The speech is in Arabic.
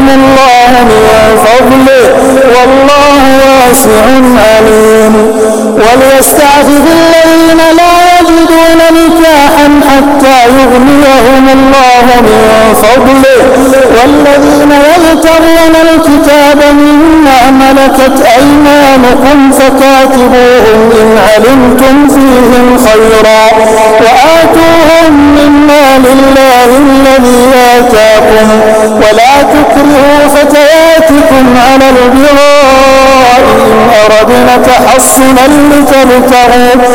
يغنيهم الله من فضله والله واسع عليم. وليستعفف الذين لا يجدون نكاحا حتى يغنيهم الله من فضله والذين يبتغون الكتاب مما ملكت أيمانكم فكاتبوهم إن علمتم فيهم خيرا وآتوهم من مال الله الذي آتاكم ولا تكرهوا فتياتكم على البغاء إن أردنا تحصنا